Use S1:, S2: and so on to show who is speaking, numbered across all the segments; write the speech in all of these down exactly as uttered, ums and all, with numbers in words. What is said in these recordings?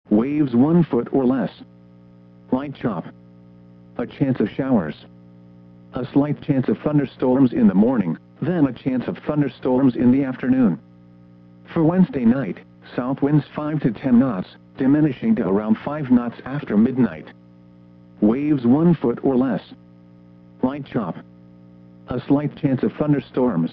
S1: Waves one foot or less. Light chop. A chance of showers. A slight chance of thunderstorms in the morning, then a chance of thunderstorms in the afternoon. For Wednesday night, south winds five to ten knots, diminishing to around five knots after midnight. Waves one foot or less. Light chop. A slight chance of thunderstorms.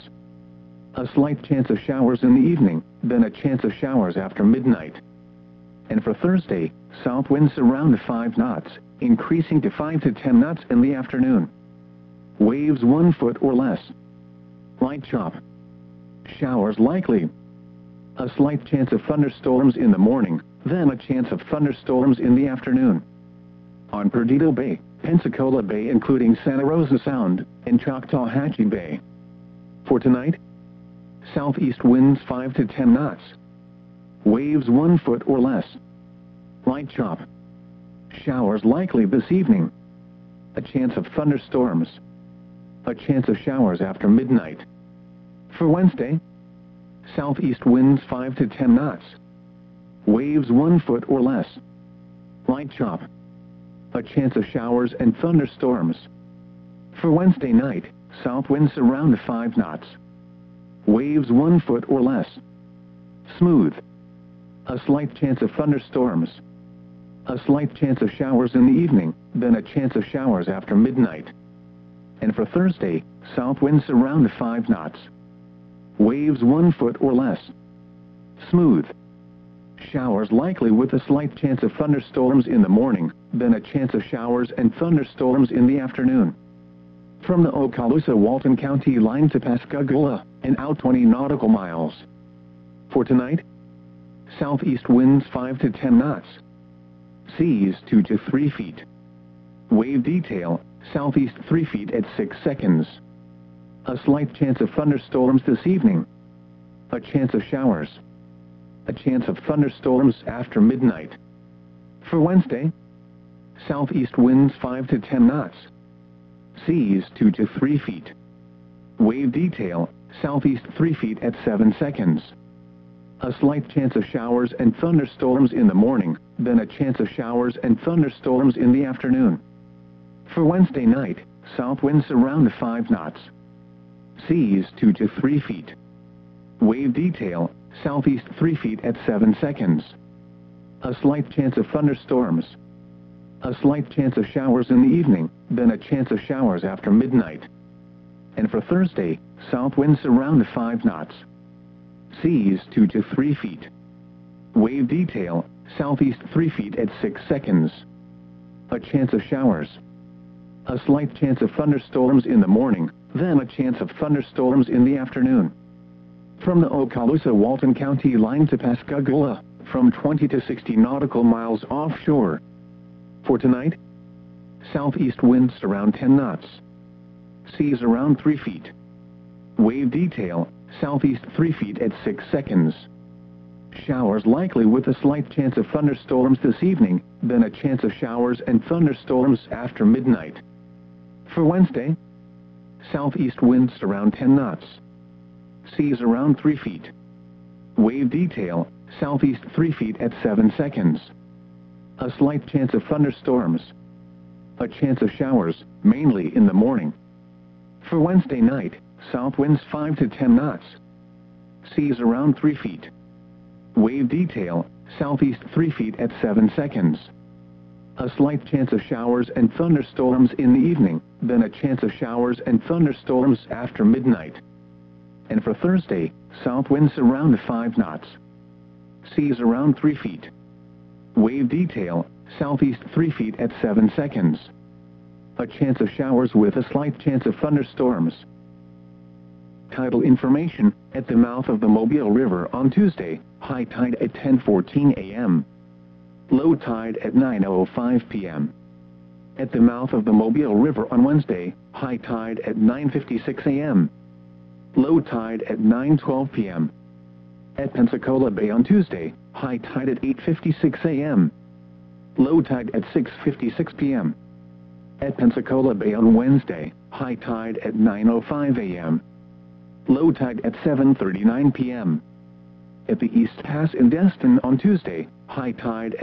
S1: A slight chance of showers in the evening, then a chance of showers after midnight. And for Thursday, south winds around five knots, increasing to five to ten knots in the afternoon. Waves one foot or less. Light chop. Showers likely. A slight chance of thunderstorms in the morning, then a chance of thunderstorms in the afternoon. On Perdido Bay, Pensacola Bay including Santa Rosa Sound, and Choctawhatchee Bay. For tonight, southeast winds five to ten knots. Waves one foot or less. Light chop. Showers likely this evening. A chance of thunderstorms. A chance of showers after midnight. For Wednesday, southeast winds five to ten knots. Waves one foot or less. Light chop. A chance of showers and thunderstorms. For Wednesday night, south winds around five knots. Waves one foot or less. Smooth. A slight chance of thunderstorms. A slight chance of showers in the evening, then a chance of showers after midnight. And for Thursday, south winds around five knots. Waves one foot or less. Smooth. Showers likely with a slight chance of thunderstorms in the morning, then a chance of showers and thunderstorms in the afternoon. From the Okaloosa-Walton County line to Pascagoula, and out twenty nautical miles. For tonight, southeast winds five to ten knots. Seas two to three feet. Wave detail, southeast three feet at six seconds. A slight chance of thunderstorms this evening. A chance of showers. A chance of thunderstorms after midnight. For Wednesday, southeast winds five to ten knots. Seas two to three feet. Wave detail, southeast three feet at seven seconds. A slight chance of showers and thunderstorms in the morning, then a chance of showers and thunderstorms in the afternoon. For Wednesday night, south winds around five knots. Seas two to three feet. Wave detail, southeast three feet at seven seconds. A slight chance of thunderstorms. A slight chance of showers in the evening, then a chance of showers after midnight. And for Thursday, south winds around five knots. Seas two to three feet. Wave detail, southeast three feet at six seconds. A chance of showers. A slight chance of thunderstorms in the morning, then a chance of thunderstorms in the afternoon. From the Okaloosa-Walton County line to Pascagoula, from twenty to sixty nautical miles offshore. For tonight, southeast winds around ten knots. Seas around three feet. Wave detail, southeast three feet at six seconds. Showers likely with a slight chance of thunderstorms this evening, then a chance of showers and thunderstorms after midnight. For Wednesday, southeast winds around ten knots. Seas around three feet. Wave detail, southeast three feet at seven seconds. A slight chance of thunderstorms. A chance of showers, mainly in the morning. For Wednesday night, south winds five to ten knots. Seas around three feet. Wave detail, southeast three feet at seven seconds. A slight chance of showers and thunderstorms in the evening, then a chance of showers and thunderstorms after midnight. And for Thursday, south winds around five knots. Seas around three feet. Wave detail, southeast three feet at seven seconds. A chance of showers with a slight chance of thunderstorms. Tidal information, at the mouth of the Mobile River on Tuesday, high tide at ten fourteen a m Low tide at nine oh five p m At the mouth of the Mobile River on Wednesday, high tide at nine fifty-six a m Low tide at nine twelve p m At Pensacola Bay on Tuesday, high tide at eight fifty-six a m Low tide at six fifty-six p m At Pensacola Bay on Wednesday, high tide at nine oh five a m Low tide at seven thirty-nine p m At the East Pass in Destin on Tuesday, high tide at eight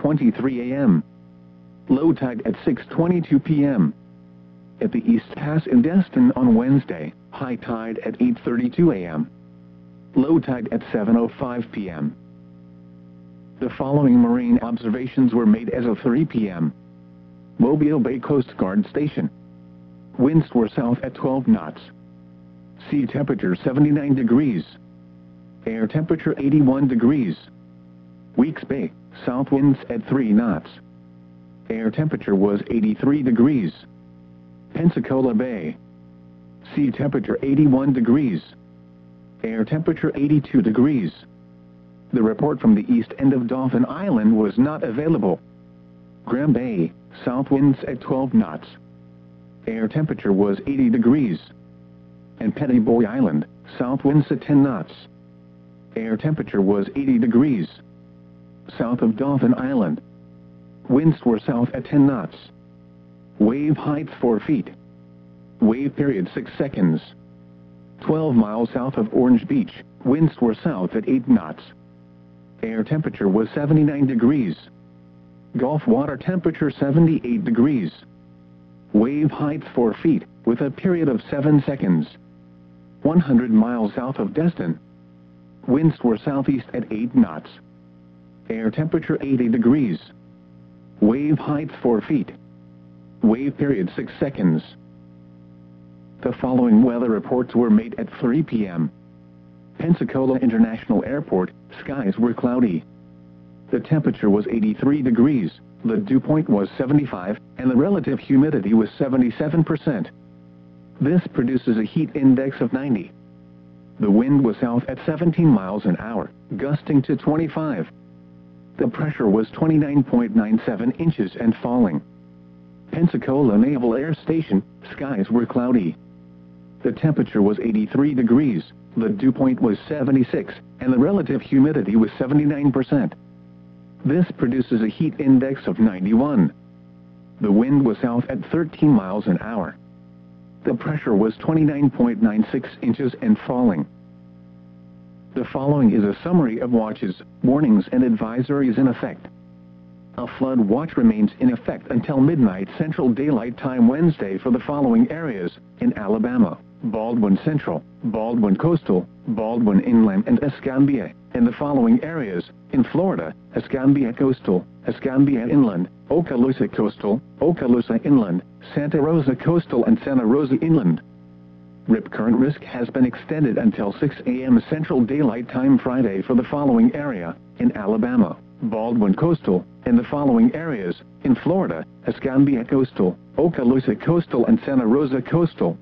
S1: twenty-three a m Low tide at six twenty-two p m At the East Pass in Destin on Wednesday, high tide at eight thirty-two a m Low tide at seven oh five p m The following marine observations were made as of three p m Mobile Bay Coast Guard Station. Winds were south at twelve knots. Sea temperature seventy-nine degrees. Air temperature eighty-one degrees. Weeks Bay, south winds at three knots. Air temperature was eighty-three degrees. Pensacola Bay. Sea temperature eighty-one degrees. Air temperature eighty-two degrees. The report from the east end of Dauphin Island was not available. Graham Bay, south winds at twelve knots. Air temperature was eighty degrees. And Petty Boy Island, south winds at ten knots. Air temperature was eighty degrees. South of Dauphin Island. Winds were south at ten knots. Wave height four feet. Wave period six seconds. twelve miles south of Orange Beach, winds were south at eight knots. Air temperature was seventy-nine degrees. Gulf water temperature seventy-eight degrees. Wave height four feet, with a period of seven seconds. one hundred miles south of Destin. Winds were southeast at eight knots. Air temperature eighty degrees. Wave height four feet. Wave period six seconds. The following weather reports were made at three p m Pensacola International Airport, skies were cloudy. The temperature was eighty-three degrees, the dew point was seventy-five, and the relative humidity was seventy-seven percent. This produces a heat index of ninety. The wind was south at seventeen miles an hour, gusting to twenty-five. The pressure was twenty-nine point nine seven inches and falling. Pensacola Naval Air Station, skies were cloudy. The temperature was eighty-three degrees, the dew point was seventy-six, and the relative humidity was seventy-nine percent. This produces a heat index of ninety-one. The wind was south at thirteen miles an hour. The pressure was twenty-nine point nine six inches and falling. The following is a summary of watches, warnings and advisories in effect. A flood watch remains in effect until midnight Central Daylight Time Wednesday for the following areas: in Alabama, Baldwin Central, Baldwin Coastal, Baldwin Inland and Escambia, and the following areas: in Florida, Escambia Coastal, Escambia Inland, Okaloosa Coastal, Okaloosa Inland, Santa Rosa Coastal and Santa Rosa Inland. Rip current risk has been extended until six a m Central Daylight Time Friday for the following area: in Alabama, Baldwin Coastal, and the following areas: in Florida, Escambia Coastal, Okaloosa Coastal and Santa Rosa Coastal.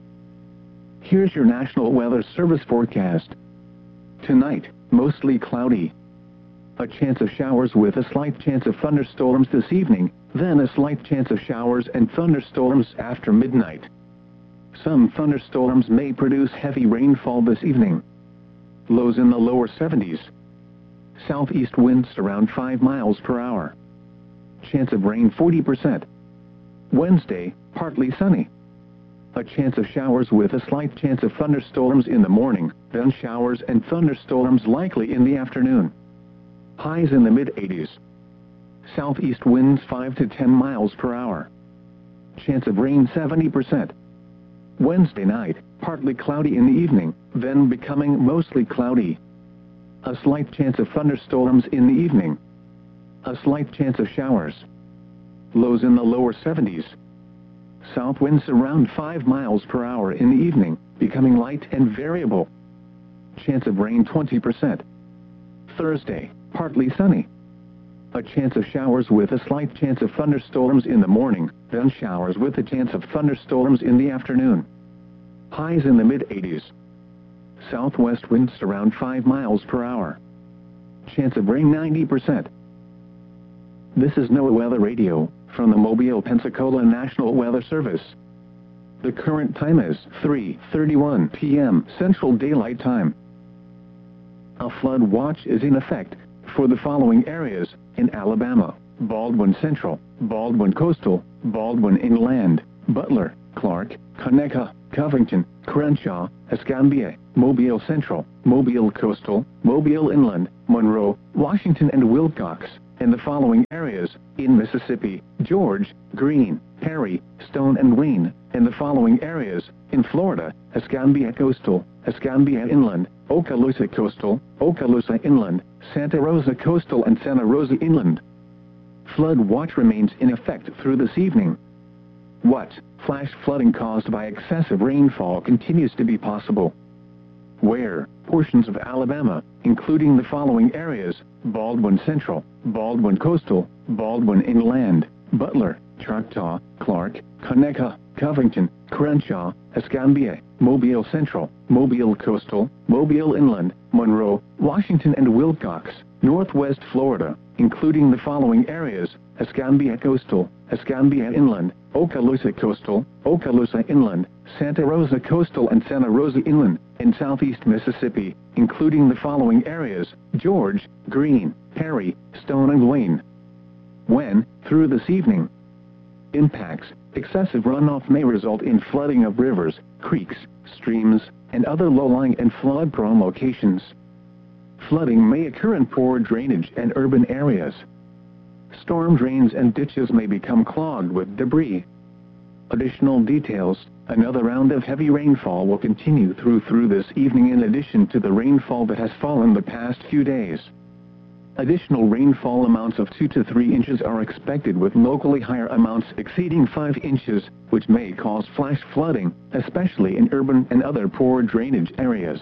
S1: Here's your National Weather Service forecast. Tonight, mostly cloudy. A chance of showers with a slight chance of thunderstorms this evening, then a slight chance of showers and thunderstorms after midnight. Some thunderstorms may produce heavy rainfall this evening. Lows in the lower seventies. Southeast winds around five miles per hour. Chance of rain forty percent. Wednesday, partly sunny. A chance of showers with a slight chance of thunderstorms in the morning, then showers and thunderstorms likely in the afternoon. Highs in the mid eighties. Southeast winds five to ten miles per hour. Chance of rain seventy percent. Wednesday night, partly cloudy in the evening, then becoming mostly cloudy. A slight chance of thunderstorms in the evening. A slight chance of showers. Lows in the lower seventies. South winds around five miles per hour in the evening, becoming light and variable. Chance of rain twenty percent. Thursday, partly sunny. A chance of showers with a slight chance of thunderstorms in the morning, then showers with a chance of thunderstorms in the afternoon. Highs in the mid eighties. Southwest winds around five miles per hour. Chance of rain ninety percent. This is NOAA Weather Radio, from the Mobile, Pensacola National Weather Service. The current time is three thirty-one p m Central Daylight Time. A flood watch is in effect for the following areas: in Alabama, Baldwin Central, Baldwin Coastal, Baldwin Inland, Butler, Clark, Conecuh, Covington, Crenshaw, Escambia, Mobile Central, Mobile Coastal, Mobile Inland, Monroe, Washington and Wilcox, in the following areas: in Mississippi, George, Greene, Perry, Stone and Wayne; in the following areas: in Florida, Escambia Coastal, Escambia Inland, Okaloosa Coastal, Okaloosa Inland, Santa Rosa Coastal and Santa Rosa Inland. Flood watch remains in effect through this evening. What? Flash flooding caused by excessive rainfall continues to be possible. Where? Portions of Alabama, including the following areas: Baldwin Central, Baldwin Coastal, Baldwin Inland, Butler, Choctaw, Clark, Conecuh, Covington, Crenshaw, Escambia, Mobile Central, Mobile Coastal, Mobile Inland, Monroe, Washington and Wilcox, Northwest Florida, including the following areas: Escambia Coastal, Escambia Inland, Okaloosa Coastal, Okaloosa Inland, Santa Rosa Coastal and Santa Rosa Inland, in Southeast Mississippi, including the following areas: George, Greene, Perry, Stone and Wayne. When? Through this evening. Impacts: excessive runoff may result in flooding of rivers, creeks, streams, and other low-lying and flood-prone locations. Flooding may occur in poor drainage and urban areas. Storm drains and ditches may become clogged with debris. Additional details: another round of heavy rainfall will continue through through this evening in addition to the rainfall that has fallen the past few days. Additional rainfall amounts of two to three inches are expected, with locally higher amounts exceeding five inches, which may cause flash flooding, especially in urban and other poor drainage areas.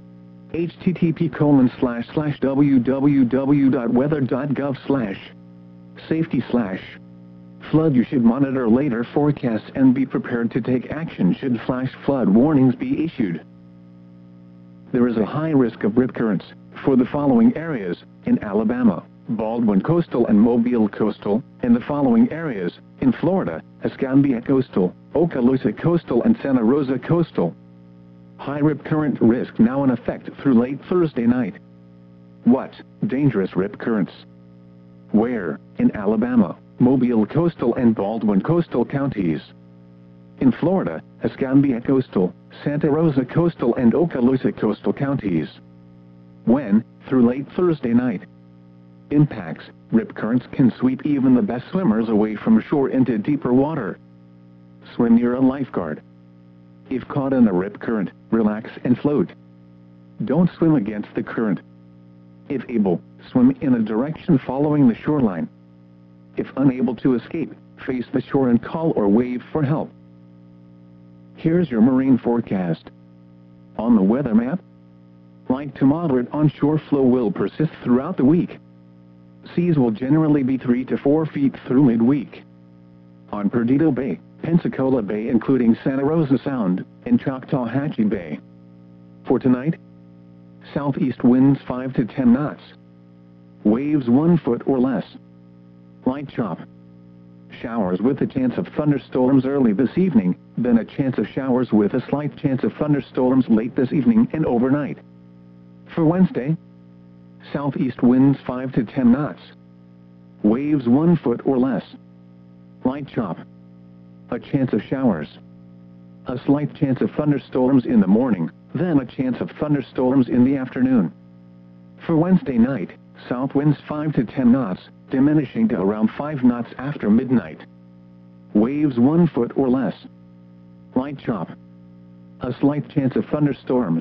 S1: H T T P colon slash slash w w w dot weather dot gov slash safety slash flood. You should monitor later forecasts and be prepared to take action should flash flood warnings be issued. There is a high risk of rip currents for the following areas: in Alabama, Baldwin Coastal and Mobile Coastal; in the following areas: in Florida, Escambia Coastal, Okaloosa Coastal and Santa Rosa Coastal. High rip current risk now in effect through late Thursday night. What? Dangerous rip currents. Where? In Alabama, Mobile Coastal and Baldwin Coastal counties. In Florida, Escambia Coastal, Santa Rosa Coastal and Okaloosa Coastal counties. When? Through late Thursday night. Impacts: rip currents can sweep even the best swimmers away from shore into deeper water. Swim near a lifeguard. If caught in a rip current, relax and float. Don't swim against the current. If able, swim in a direction following the shoreline. If unable to escape, face the shore and call or wave for help. Here's your marine forecast. On the weather map, light to moderate onshore flow will persist throughout the week. Seas will generally be three to four feet through midweek. On Perdido Bay, Pensacola Bay including Santa Rosa Sound, and Choctawhatchee Bay. For tonight, southeast winds five to ten knots. Waves one foot or less. Light chop. Showers with a chance of thunderstorms early this evening, then a chance of showers with a slight chance of thunderstorms late this evening and overnight. For Wednesday, southeast winds five to ten knots. Waves one foot or less. Light chop. A chance of showers. A slight chance of thunderstorms in the morning, then a chance of thunderstorms in the afternoon. For Wednesday night, south winds five to ten knots, diminishing to around five knots after midnight. Waves one foot or less. Light chop. A slight chance of thunderstorms.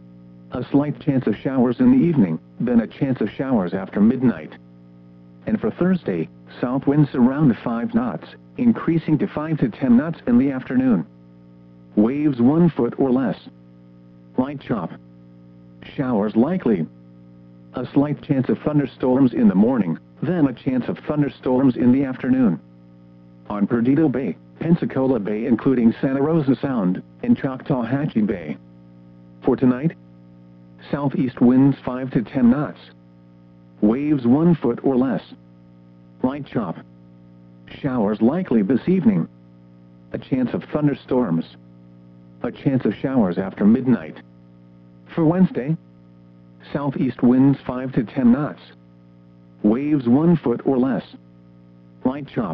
S1: A slight chance of showers in the evening, then a chance of showers after midnight. And for Thursday, south winds around five knots, increasing to five to ten knots in the afternoon. Waves one foot or less. Light chop. Showers likely. A slight chance of thunderstorms in the morning, then a chance of thunderstorms in the afternoon. On Perdido Bay, Pensacola Bay including Santa Rosa Sound, and Choctawhatchee Bay. For tonight, southeast winds five to ten knots. Waves one foot or less. Light chop. Showers likely this evening. A chance of thunderstorms. A chance of showers after midnight. For Wednesday, southeast winds five to ten knots. Waves one foot or less. Light chop.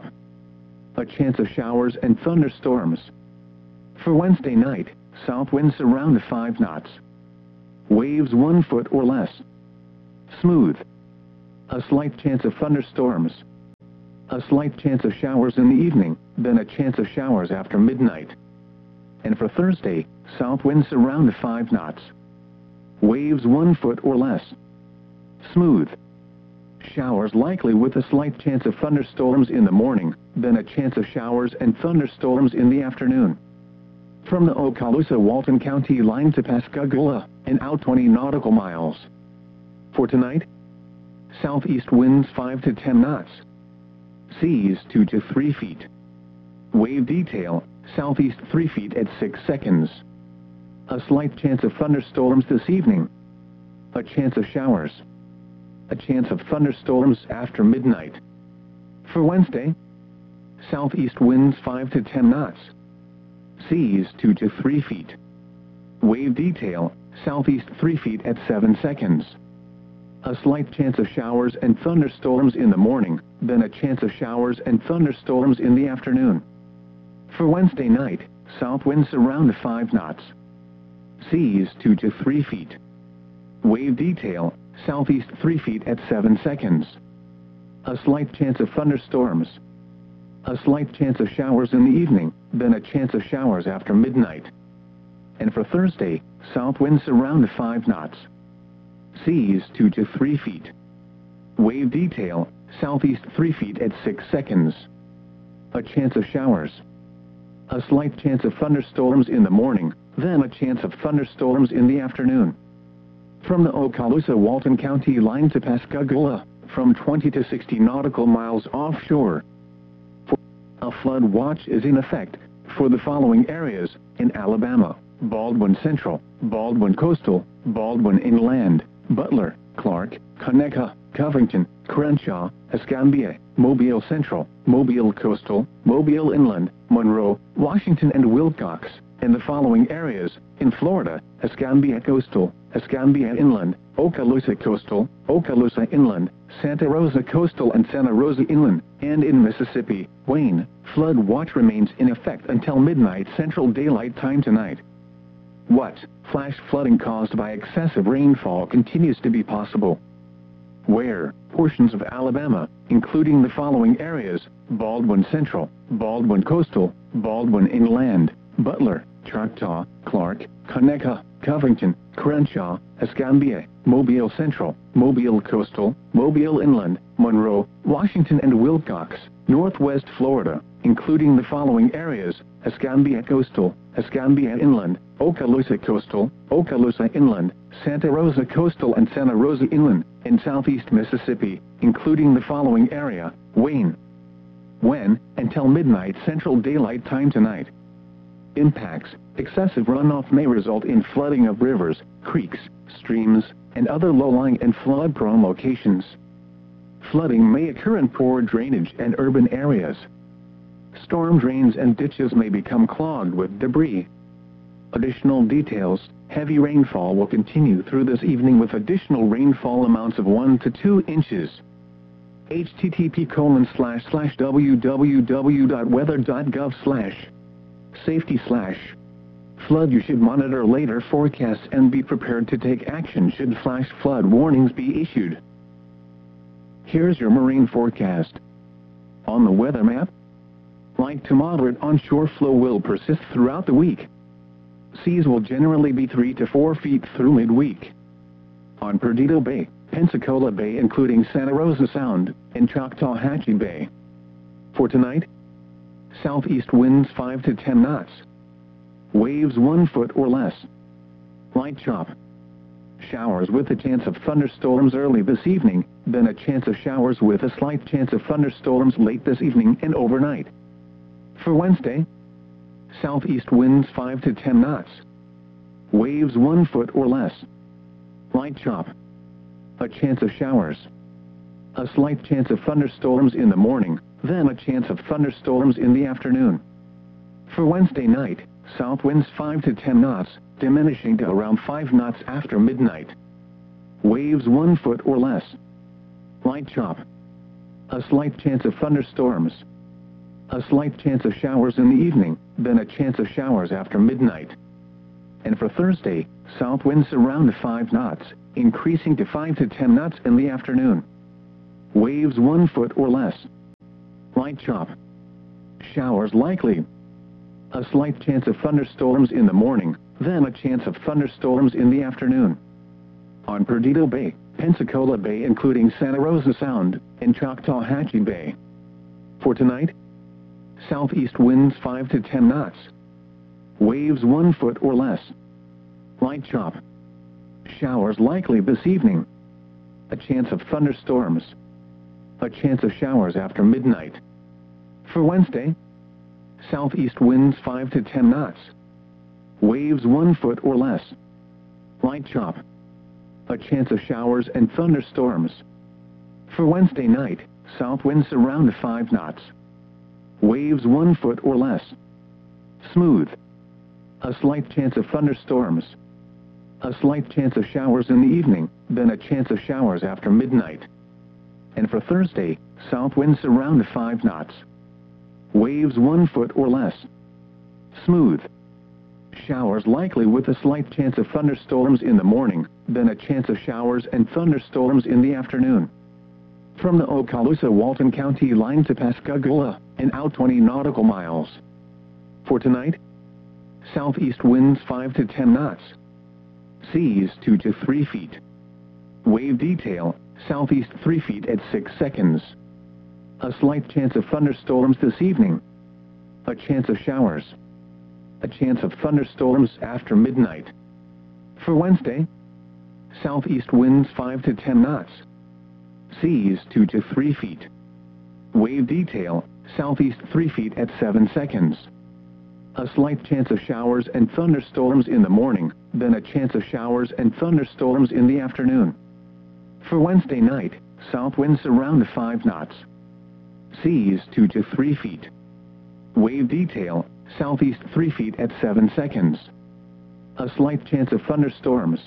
S1: A chance of showers and thunderstorms. For Wednesday night, south winds around five knots. Waves one foot or less. Smooth. A slight chance of thunderstorms. A slight chance of showers in the evening, then a chance of showers after midnight. And for Thursday, south winds around five knots. Waves one foot or less. Smooth. Showers likely with a slight chance of thunderstorms in the morning, then a chance of showers and thunderstorms in the afternoon. From the Okaloosa-Walton County line to Pascagoula, and out twenty nautical miles. For tonight, southeast winds five to ten knots. Seas two to three feet. Wave detail, southeast three feet at six seconds. A slight chance of thunderstorms this evening. A chance of showers. A chance of thunderstorms after midnight. For Wednesday, southeast winds five to ten knots. Seas two to three feet. Wave detail, southeast three feet at seven seconds. A slight chance of showers and thunderstorms in the morning, then a chance of showers and thunderstorms in the afternoon. For Wednesday night, south winds around five knots. Seas two to three feet. Wave detail, southeast three feet at seven seconds. A slight chance of thunderstorms. A slight chance of showers in the evening, then a chance of showers after midnight. And for Thursday, south winds around five knots. Seas two to three feet. Wave detail, southeast three feet at six seconds. A chance of showers. A slight chance of thunderstorms in the morning, then a chance of thunderstorms in the afternoon. From the Okaloosa-Walton County line to Pascagoula, from twenty to sixty nautical miles offshore. A flood watch is in effect for the following areas in Alabama: Baldwin Central, Baldwin Coastal, Baldwin Inland, Butler, Clark, Conecuh, Covington, Crenshaw, Escambia, Mobile Central, Mobile Coastal, Mobile Inland, Monroe, Washington and Wilcox, and the following areas in Florida: Escambia Coastal, Escambia Inland, Okaloosa Coastal, Okaloosa Inland, Santa Rosa Coastal and Santa Rosa Inland, and in Mississippi, Wayne. Flood watch remains in effect until midnight Central Daylight Time tonight. What? Flash flooding caused by excessive rainfall continues to be possible. Where? Portions of Alabama, including the following areas: Baldwin Central, Baldwin Coastal, Baldwin Inland, Butler, Choctaw, Clark, Conecuh, Covington, Crenshaw, Escambia, Mobile Central, Mobile Coastal, Mobile Inland, Monroe, Washington and Wilcox, Northwest Florida, including the following areas: Escambia Coastal, Escambia Inland, Okaloosa Coastal, Okaloosa Inland, Santa Rosa Coastal and Santa Rosa Inland, and Southeast Mississippi, including the following area: Wayne. When? Until midnight Central Daylight Time tonight. Impacts: excessive runoff may result in flooding of rivers, creeks, streams, and other low-lying and flood-prone locations. Flooding may occur in poor drainage and urban areas. Storm drains and ditches may become clogged with debris. Additional details: heavy rainfall will continue through this evening with additional rainfall amounts of one to two inches. H T T P colon slash slash www dot weather dot gov slash safety slash flood. You should monitor later forecasts and be prepared to take action should flash flood warnings be issued. Here's your marine forecast. On the weather map, light to moderate onshore flow will persist throughout the week. Seas will generally be three to four feet through midweek. On Perdido Bay, Pensacola Bay including Santa Rosa Sound, and Choctawhatchee Bay. For tonight, southeast winds five to ten knots. Waves one foot or less. Light chop. Showers with a chance of thunderstorms early this evening, then a chance of showers with a slight chance of thunderstorms late this evening and overnight. For Wednesday, southeast winds five to ten knots. Waves one foot or less. Light chop. A chance of showers. A slight chance of thunderstorms in the morning, then a chance of thunderstorms in the afternoon. For Wednesday night, south winds five to ten knots, diminishing to around five knots after midnight. Waves one foot or less. Light chop. A slight chance of thunderstorms. A slight chance of showers in the evening, then a chance of showers after midnight. And for Thursday, south winds around five knots, increasing to five to ten knots in the afternoon. Waves one foot or less. Light chop. Showers likely. A slight chance of thunderstorms in the morning, then a chance of thunderstorms in the afternoon. On Perdido Bay, Pensacola Bay including Santa Rosa Sound, and Choctawhatchee Bay. For tonight, southeast winds five to ten knots. Waves one foot or less. Light chop. Showers likely this evening. A chance of thunderstorms. A chance of showers after midnight. For Wednesday, southeast winds five to ten knots. Waves one foot or less. Light chop. A chance of showers and thunderstorms. For Wednesday night, south winds around five knots. Waves one foot or less. Smooth. A slight chance of thunderstorms. A slight chance of showers in the evening, then a chance of showers after midnight. And for Thursday, south winds around five knots. Waves one foot or less. Smooth. Showers likely with a slight chance of thunderstorms in the morning, then a chance of showers and thunderstorms in the afternoon. From the Okaloosa-Walton County line to Pascagoula, and out twenty nautical miles. For tonight, southeast winds five to ten knots. Seas two to three feet. Wave detail, southeast three feet at six seconds. A slight chance of thunderstorms this evening. A chance of showers. A chance of thunderstorms after midnight. For Wednesday, southeast winds five to ten knots. Seas two to three feet. Wave detail, southeast three feet at seven seconds. A slight chance of showers and thunderstorms in the morning, then a chance of showers and thunderstorms in the afternoon. For Wednesday night, south winds around five knots. Seas two to three feet. Wave detail, southeast three feet at seven seconds. A slight chance of thunderstorms.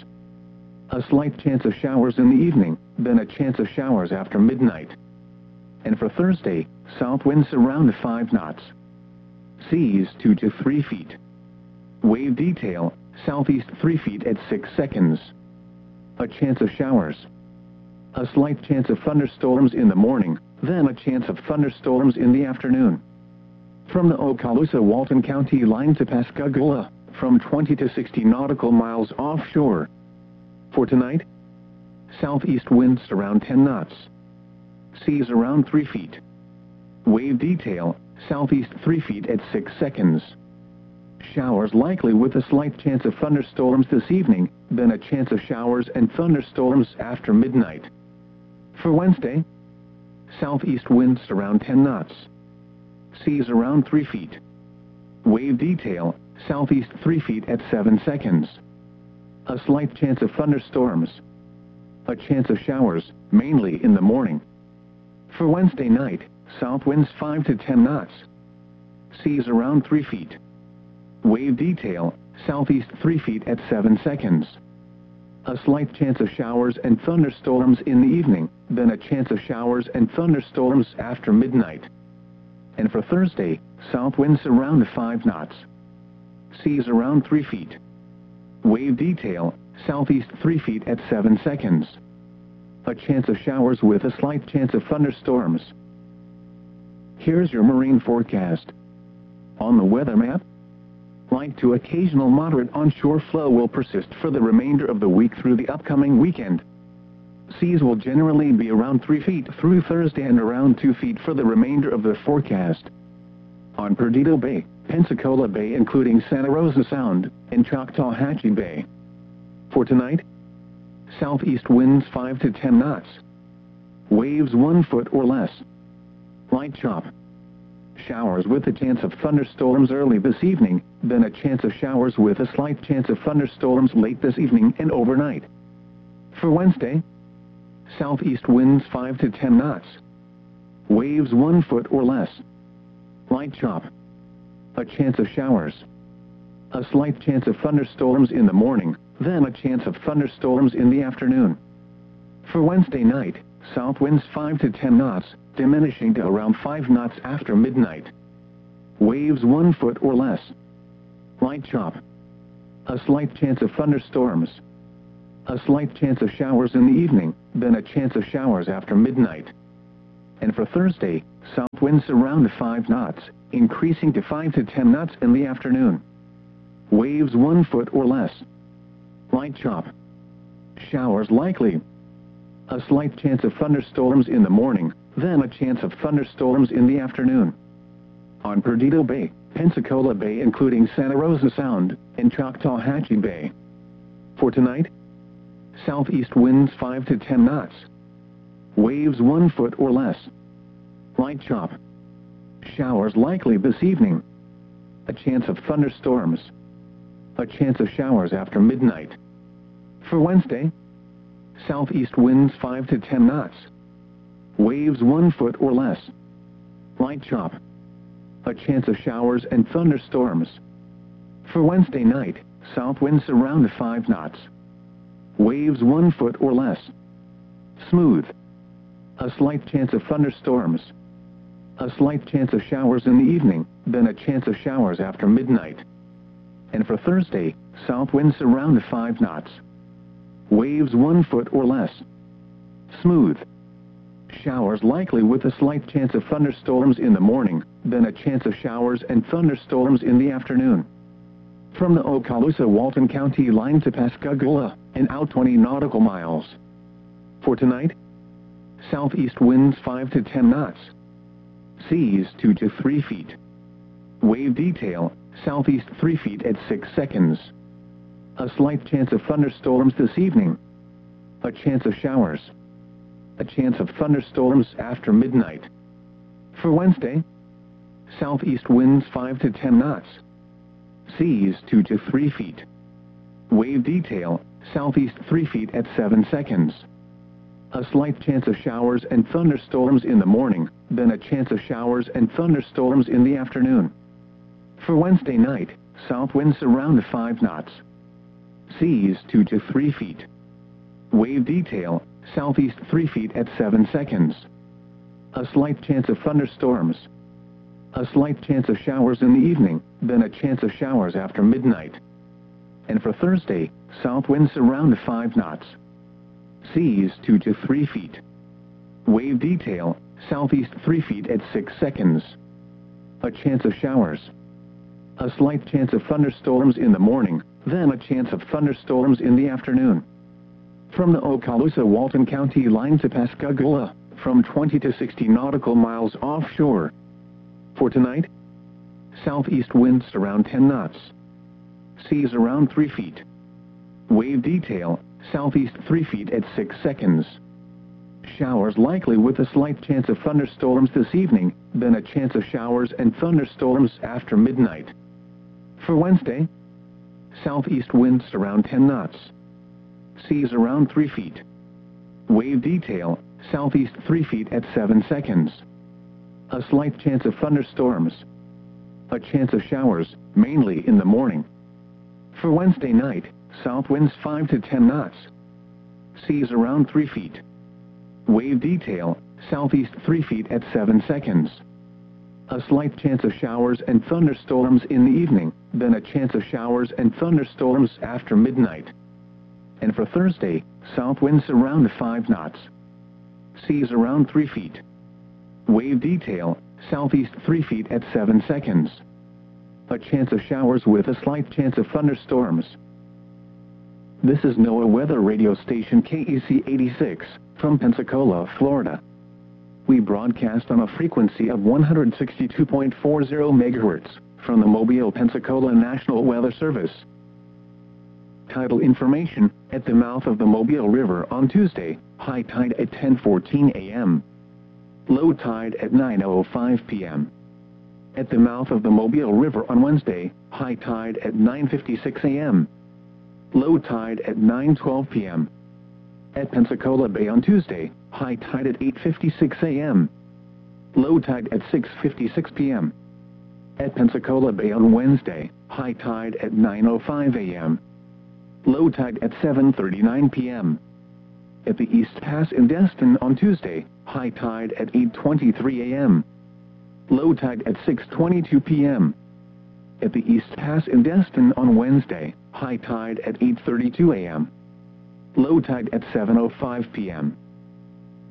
S1: A slight chance of showers in the evening, then a chance of showers after midnight. And for Thursday, south winds around five knots. Seas two to three feet. Wave detail, southeast three feet at six seconds. A chance of showers. A slight chance of thunderstorms in the morning, then a chance of thunderstorms in the afternoon. From the Okaloosa-Walton County line to Pascagoula, from twenty to sixty nautical miles offshore. For tonight, southeast winds around ten knots. Seas around three feet. Wave detail, southeast three feet at six seconds. Showers likely with a slight chance of thunderstorms this evening, then a chance of showers and thunderstorms after midnight. For Wednesday, southeast winds around ten knots. Seas around three feet. Wave detail, southeast three feet at seven seconds. A slight chance of thunderstorms. A chance of showers, mainly in the morning. For Wednesday night, south winds five to ten knots. Seas around three feet. Wave detail, southeast three feet at seven seconds. A slight chance of showers and thunderstorms in the evening, then a chance of showers and thunderstorms after midnight. And for Thursday, south winds around five knots. Seas around three feet. Wave detail, southeast three feet at seven seconds. A chance of showers with a slight chance of thunderstorms. Here's your marine forecast. On the weather map, light to occasional moderate onshore flow will persist for the remainder of the week through the upcoming weekend. Seas will generally be around three feet through Thursday and around two feet for the remainder of the forecast. On Perdido Bay, Pensacola Bay including Santa Rosa Sound, and Choctawhatchee Bay. For tonight, southeast winds five to ten knots. Waves one foot or less. Light chop. Showers with a chance of thunderstorms early this evening, then a chance of showers with a slight chance of thunderstorms late this evening and overnight. For Wednesday, southeast winds five to ten knots. Waves one foot or less. Light chop. A chance of showers. A slight chance of thunderstorms in the morning, then a chance of thunderstorms in the afternoon. For Wednesday night, south winds five to ten knots, diminishing to around five knots after midnight. Waves one foot or less. Light chop. A slight chance of thunderstorms. A slight chance of showers in the evening, then a chance of showers after midnight. And for Thursday, south winds around five knots, increasing to five to ten knots in the afternoon. Waves one foot or less. Light chop. Showers likely. A slight chance of thunderstorms in the morning, then a chance of thunderstorms in the afternoon. On Perdido Bay, Pensacola Bay including Santa Rosa Sound, and Choctawhatchee Bay. For tonight, southeast winds five to ten knots. Waves one foot or less. Light chop. Showers likely this evening. A chance of thunderstorms. A chance of showers after midnight. For Wednesday, southeast winds five to ten knots. Waves one foot or less. Light chop. A chance of showers and thunderstorms. For Wednesday night, south winds around five knots. Waves one foot or less. Smooth. A slight chance of thunderstorms. A slight chance of showers in the evening, then a chance of showers after midnight. And for Thursday, south winds around five knots. Waves one foot or less. Smooth. Showers likely with a slight chance of thunderstorms in the morning, then a chance of showers and thunderstorms in the afternoon. From the Okaloosa-Walton County line to Pascagoula, and out twenty nautical miles. For tonight, southeast winds five to ten knots. Seas two to three feet. Wave detail, southeast three feet at six seconds. A slight chance of thunderstorms this evening. A chance of showers. A chance of thunderstorms after midnight. For Wednesday, southeast winds five to ten knots. Seas two to three feet. Wave detail, southeast three feet at seven seconds. A slight chance of showers and thunderstorms in the morning, then a chance of showers and thunderstorms in the afternoon. For Wednesday night, south winds around five knots. Seas two to three feet. Wave detail, southeast three feet at seven seconds. A slight chance of thunderstorms. A slight chance of showers in the evening, then a chance of showers after midnight. And for Thursday, south winds around five knots. Seas two to three feet. Wave detail, southeast three feet at six seconds. A chance of showers. A slight chance of thunderstorms in the morning, then a chance of thunderstorms in the afternoon. From the Okaloosa-Walton County line to Pascagoula, from twenty to sixty nautical miles offshore. For tonight, southeast winds around ten knots. Seas around three feet. Wave detail, southeast three feet at six seconds. Showers likely with a slight chance of thunderstorms this evening, then a chance of showers and thunderstorms after midnight. For Wednesday, southeast winds around ten knots. Seas around three feet. Wave detail, southeast three feet at seven seconds. A slight chance of thunderstorms. A chance of showers, mainly in the morning. For Wednesday night, south winds five to ten knots. Seas around three feet. Wave detail, southeast three feet at seven seconds. A slight chance of showers and thunderstorms in the evening, then a chance of showers and thunderstorms after midnight. And for Thursday, south winds around five knots. Seas around three feet. Wave detail, southeast three feet at seven seconds. A chance of showers with a slight chance of thunderstorms. This is NOAA Weather Radio Station K E C eighty-six, from Pensacola, Florida. We broadcast on a frequency of one hundred sixty-two point four zero megahertz, from the Mobile, Pensacola National Weather Service. Tidal information, at the mouth of the Mobile River on Tuesday, high tide at ten fourteen a m Low tide at nine oh five p m At the mouth of the Mobile River on Wednesday, high tide at nine fifty-six a m Low tide at nine twelve p m At Pensacola Bay on Tuesday, high tide at eight fifty-six a m Low tide at six fifty-six p m At Pensacola Bay on Wednesday, high tide at nine oh five a m Low tide at seven thirty-nine p m At the East Pass in Destin on Tuesday, high tide at eight twenty-three a m Low tide at six twenty-two p m At the East Pass in Destin on Wednesday, high tide at eight thirty-two a m Low tide at seven oh five p m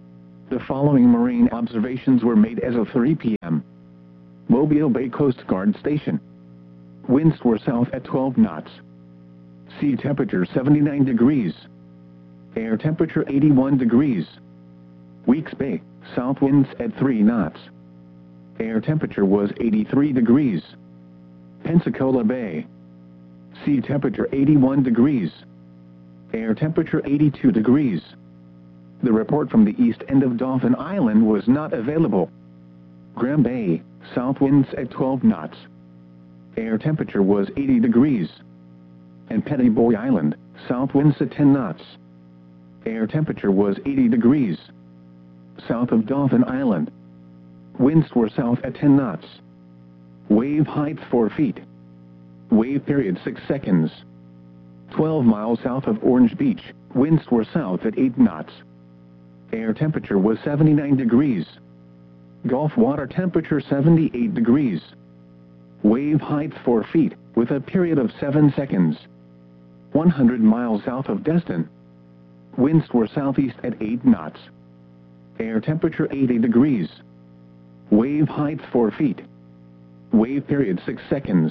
S1: The following marine observations were made as of three p m Mobile Bay Coast Guard Station. Winds were south at twelve knots. Sea temperature seventy-nine degrees. Air temperature eighty-one degrees. Weeks Bay, south winds at three knots. Air temperature was eighty-three degrees. Pensacola Bay. Sea temperature eighty-one degrees. Air temperature eighty-two degrees. The report from the east end of Dauphin Island was not available. Graham Bay, south winds at twelve knots. Air temperature was eighty degrees. And Petty Boy Island, south winds at ten knots. Air temperature was eighty degrees. South of Dauphin Island. Winds were south at ten knots. Wave height four feet. Wave period six seconds. twelve miles south of Orange Beach, winds were south at eight knots. Air temperature was seventy-nine degrees. Gulf water temperature seventy-eight degrees. Wave height four feet, with a period of seven seconds. one hundred miles south of Destin. Winds were southeast at eight knots. Air temperature eighty degrees. Wave height four feet. Wave period six seconds.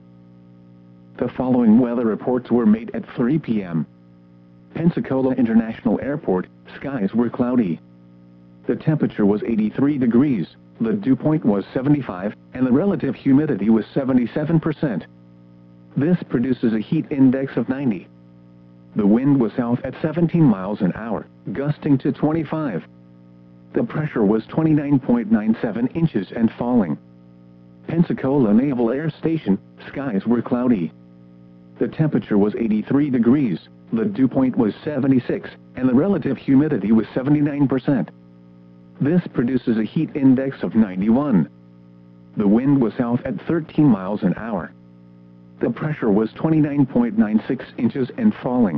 S1: The following weather reports were made at three p m Pensacola International Airport, skies were cloudy. The temperature was eighty-three degrees, the dew point was seventy-five, and the relative humidity was seventy-seven percent. This produces a heat index of ninety. The wind was south at seventeen miles an hour, gusting to twenty-five. The pressure was twenty-nine point nine seven inches and falling. Pensacola Naval Air Station, skies were cloudy. The temperature was eighty-three degrees, the dew point was seventy-six, and the relative humidity was seventy-nine percent. This produces a heat index of ninety-one. The wind was south at thirteen miles an hour. The pressure was twenty-nine point nine six inches and falling.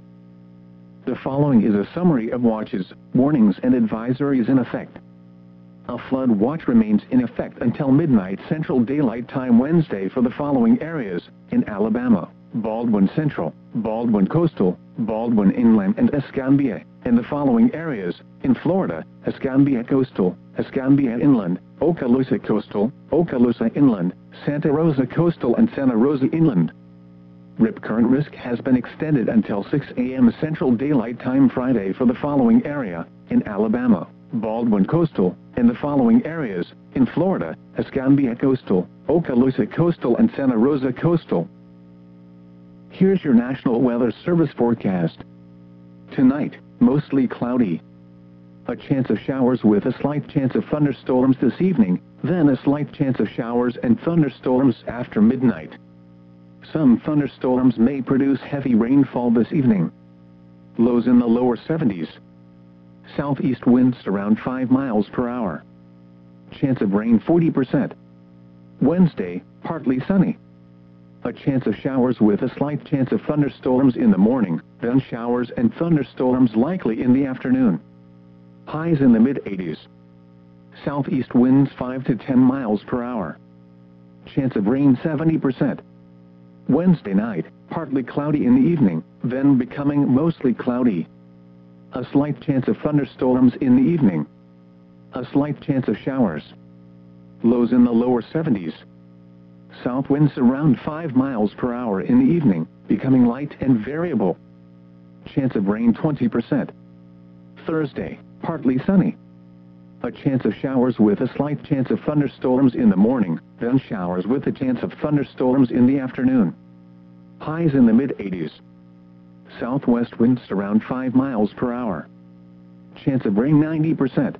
S1: The following is a summary of watches, warnings and advisories in effect. A flood watch remains in effect until midnight Central Daylight Time Wednesday for the following areas: in Alabama, Baldwin Central, Baldwin Coastal, Baldwin Inland and Escambia; in the following areas: in Florida, Escambia Coastal, Escambia Inland, Okaloosa Coastal, Okaloosa Inland, Santa Rosa Coastal and Santa Rosa Inland. Rip current risk has been extended until six a m Central Daylight Time Friday for the following area: in Alabama, Baldwin Coastal; in the following areas: in Florida, Escambia Coastal, Okaloosa Coastal and Santa Rosa Coastal. Here's your National Weather Service forecast. Tonight, mostly cloudy. A chance of showers with a slight chance of thunderstorms this evening, then a slight chance of showers and thunderstorms after midnight. Some thunderstorms may produce heavy rainfall this evening. Lows in the lower seventies. Southeast winds around five miles per hour. Chance of rain forty percent. Wednesday, partly sunny. A chance of showers with a slight chance of thunderstorms in the morning, then showers and thunderstorms likely in the afternoon. Highs in the mid eighties. Southeast winds five to ten miles per hour. Chance of rain seventy percent. Wednesday night, partly cloudy in the evening, then becoming mostly cloudy. A slight chance of thunderstorms in the evening. A slight chance of showers. Lows in the lower seventies. South winds around five miles per hour in the evening, becoming light and variable. Chance of rain twenty percent. Thursday, partly sunny. A chance of showers with a slight chance of thunderstorms in the morning, then showers with a chance of thunderstorms in the afternoon. Highs in the mid eighties. Southwest winds around five miles per hour. Chance of rain ninety percent.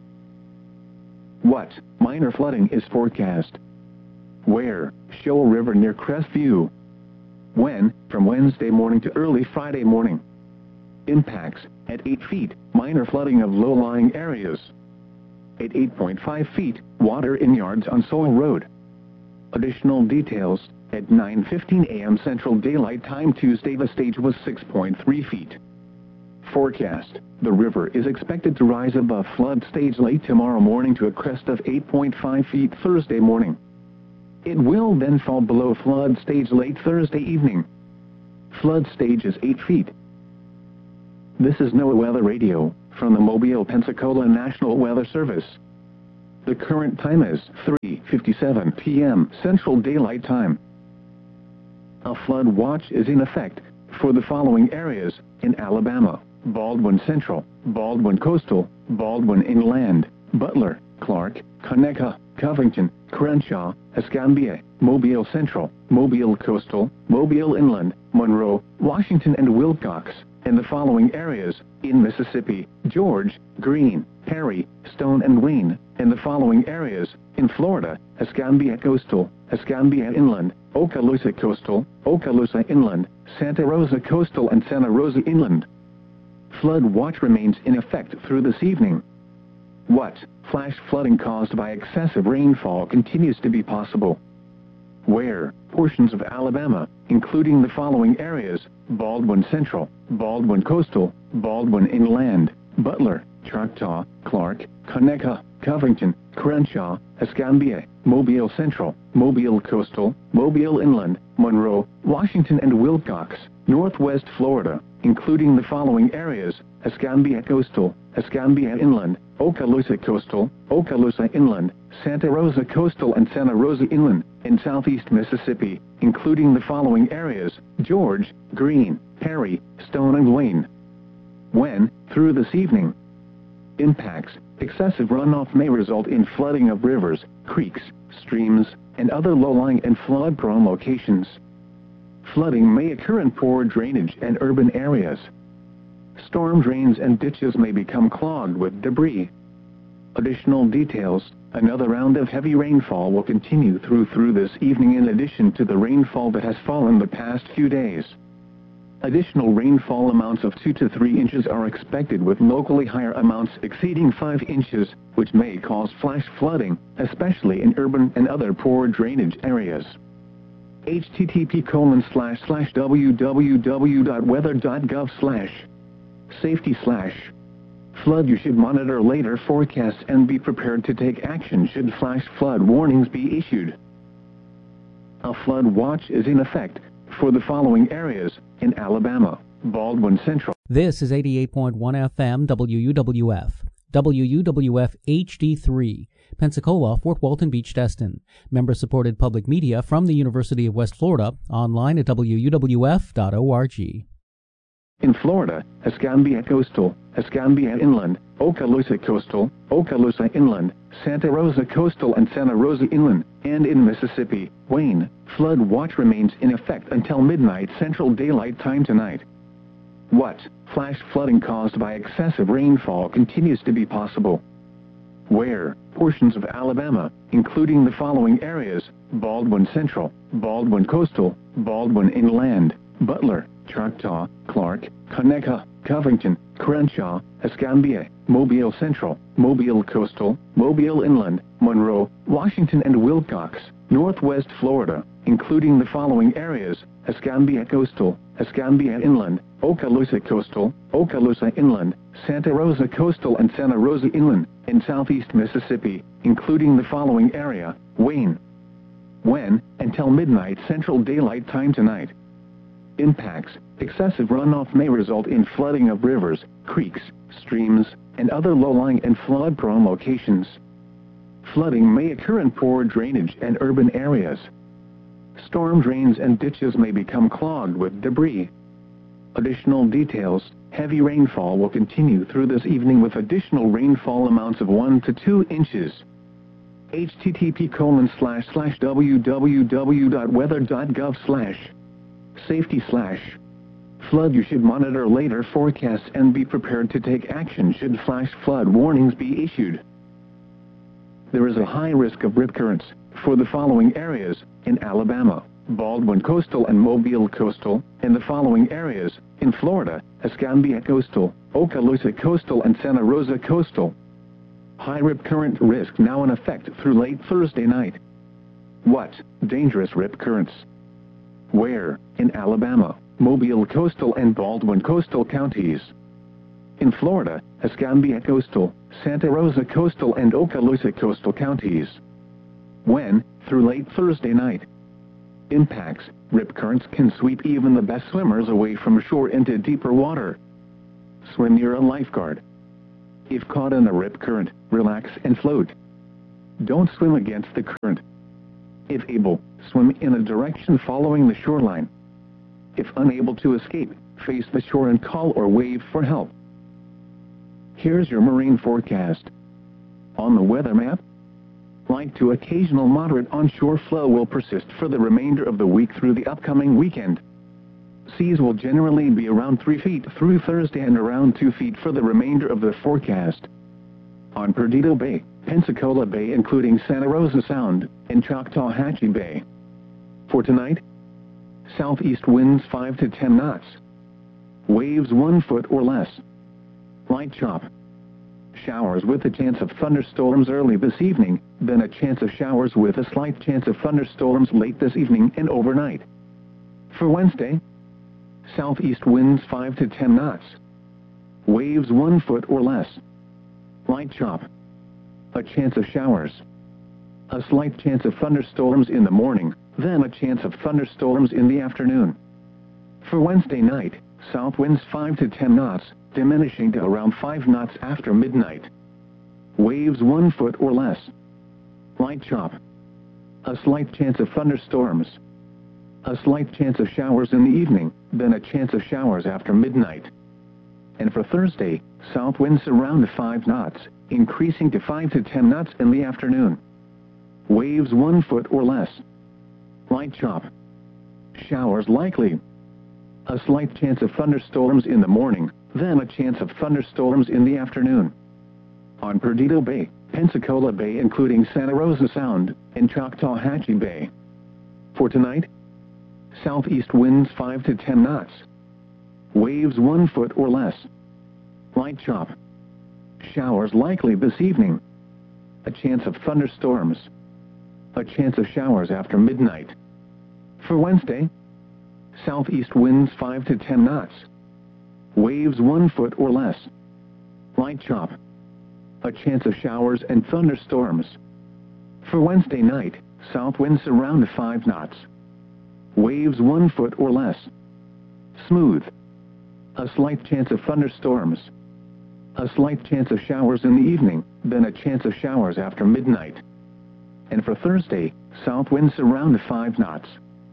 S1: What? Minor flooding is forecast. Where? Shoal River near Crestview. When? From Wednesday morning to early Friday morning. Impacts: at eight feet, minor flooding of low-lying areas. At eight point five feet, water in yards on Soil Road. Additional details: at nine fifteen a m Central Daylight Time Tuesday the stage was six point three feet. Forecast: the river is expected to rise above flood stage late tomorrow morning to a crest of eight point five feet Thursday morning. It will then fall below flood stage late Thursday evening. Flood stage is eight feet. This is NOAA Weather Radio. from the Mobile Pensacola National Weather Service. The current time is three fifty-seven p m Central Daylight Time. A flood watch is in effect for the following areas in Alabama: Baldwin Central, Baldwin Coastal, Baldwin Inland, Butler, Clark, Conecuh, Covington, Crenshaw, Escambia, Mobile Central, Mobile Coastal, Mobile Inland, Monroe, Washington and Wilcox, and the following areas in Mississippi: George, Greene, Perry, Stone and Wayne, and the following areas in Florida: Escambia Coastal, Escambia Inland, Okaloosa Coastal, Okaloosa Inland, Santa Rosa Coastal and Santa Rosa Inland. Flood watch remains in effect through this evening. What? Flash flooding caused by excessive rainfall continues to be possible. Where? Portions of Alabama, including the following areas: Baldwin Central, Baldwin Coastal, Baldwin Inland, Butler, Choctaw, Clark, Conecuh, Covington, Crenshaw, Escambia, Mobile Central, Mobile Coastal, Mobile Inland, Monroe, Washington and Wilcox, Northwest Florida, including the following areas: Escambia Coastal, Escambia Inland, Okaloosa Coastal, Okaloosa Inland, Santa Rosa Coastal and Santa Rosa Inland, and Southeast Mississippi, including the following areas: George, Greene, Perry, Stone and Wayne. When? Through this evening. Impacts: excessive runoff may result in flooding of rivers, creeks, streams, and other low-lying and flood-prone locations. Flooding may occur in poor drainage and urban areas. Storm drains and ditches may become clogged with debris. Additional details: another round of heavy rainfall will continue through through this evening in addition to the rainfall that has fallen the past few days. Additional rainfall amounts of two to three inches are expected, with locally higher amounts exceeding five inches, which may cause flash flooding, especially in urban and other poor drainage areas. H T T P colon slash slash w w w dot weather dot gov slash safety slash flood. You should monitor later forecasts and be prepared to take action should flash flood warnings be issued. A flood watch is in effect for the following areas in Alabama: Baldwin Central.
S2: This is eighty-eight point one F M W U W F, W U W F H D three, Pensacola, Fort Walton Beach, Destin. Member-supported public media from the University of West Florida, online at w u w f dot org.
S1: In Florida: Escambia Coastal, Escambia Inland, Okaloosa Coastal, Okaloosa Inland, Santa Rosa Coastal and Santa Rosa Inland, and in Mississippi: Wayne. Flood watch remains in effect until midnight Central Daylight Time tonight. What? Flash flooding caused by excessive rainfall continues to be possible. Where? Portions of Alabama, including the following areas: Baldwin Central, Baldwin Coastal, Baldwin Inland, Butler, Choctaw, Clark, Conecuh, Covington, Crenshaw, Escambia, Mobile Central, Mobile Coastal, Mobile Inland, Monroe, Washington and Wilcox, Northwest Florida, including the following areas: Escambia Coastal, Escambia Inland, Okaloosa Coastal, Okaloosa Inland, Santa Rosa Coastal and Santa Rosa Inland, and Southeast Mississippi, including the following area: Wayne. When? Until midnight Central Daylight Time tonight. Impacts: excessive runoff may result in flooding of rivers, creeks, streams, and other low-lying and flood-prone locations. Flooding may occur in poor drainage and urban areas. Storm drains and ditches may become clogged with debris. Additional details: heavy rainfall will continue through this evening with additional rainfall amounts of one to two inches. H T T P colon slash slash w w w dot weather dot gov slash safety slash flood. You should monitor later forecasts and be prepared to take action should flash flood warnings be issued. There is a high risk of rip currents for the following areas in Alabama: Baldwin Coastal and Mobile Coastal, and the following areas in Florida: Escambia Coastal, Okaloosa Coastal and Santa Rosa Coastal. High rip current risk now in effect through late Thursday night. What? Dangerous rip currents. Where? In Alabama: Mobile Coastal and Baldwin Coastal counties. In Florida: Escambia Coastal, Santa Rosa Coastal and Okaloosa Coastal counties. When? Through late Thursday night. Impacts: rip currents can sweep even the best swimmers away from shore into deeper water. Swim near a lifeguard. If caught in a rip current, relax and float. Don't swim against the current. If able, swim in a direction following the shoreline. If unable to escape, face the shore and call or wave for help. Here's your marine forecast. On the weather map, light to occasional moderate onshore flow will persist for the remainder of the week through the upcoming weekend. Seas will generally be around three feet through Thursday and around two feet for the remainder of the forecast. On Perdido Bay, Pensacola Bay including Santa Rosa Sound, and Choctawhatchee Bay. For tonight, southeast winds five to ten knots. Waves one foot or less. Light chop. Showers with a chance of thunderstorms early this evening, then a chance of showers with a slight chance of thunderstorms late this evening and overnight. For Wednesday, southeast winds five to ten knots. Waves one foot or less. Light chop. A chance of showers. A slight chance of thunderstorms in the morning, then a chance of thunderstorms in the afternoon. For Wednesday night, south winds five to ten knots, diminishing to around five knots after midnight. Waves one foot or less. Light chop. A slight chance of thunderstorms. A slight chance of showers in the evening, then a chance of showers after midnight. And for Thursday, south winds around five knots, increasing to five to ten knots in the afternoon. Waves one foot or less. Light chop. Showers likely. A slight chance of thunderstorms in the morning, then a chance of thunderstorms in the afternoon. On Perdido Bay, Pensacola Bay including Santa Rosa Sound, and Choctawhatchee Bay. For tonight, southeast winds five to ten knots. Waves one foot or less. Light chop. Showers likely this evening. A chance of thunderstorms. A chance of showers after midnight. For Wednesday, southeast winds five to ten knots. Waves one foot or less. Light chop. A chance of showers and thunderstorms. For Wednesday night, south winds around five knots. Waves one foot or less. Smooth. A slight chance of thunderstorms. A slight chance of showers in the evening, then a chance of showers after midnight. And for Thursday, south winds around five knots.